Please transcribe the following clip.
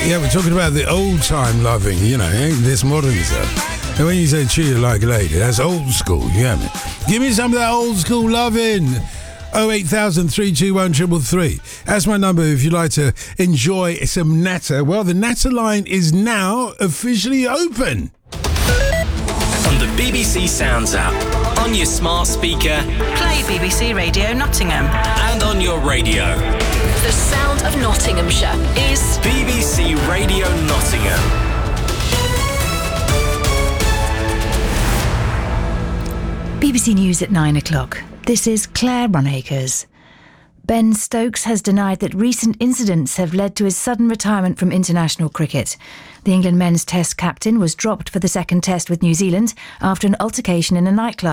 Yeah, we're talking about the old-time loving, you know, ain't this modern stuff. And when you say treat her like a lady, that's old school, you hear me? Give me some of that old school loving. 08000 321 333. That's my number if you'd like to enjoy some natter. Well, the natter line is now officially open. On the BBC Sounds app, on your smart speaker, play BBC Radio Nottingham, and on your radio. The sound of Nottinghamshire is BBC Radio Nottingham. BBC News at 9 o'clock. This is Claire Runacres. Ben Stokes has denied that recent incidents have led to his sudden retirement from international cricket. The England men's Test captain was dropped for the second Test with New Zealand after an altercation in a nightclub.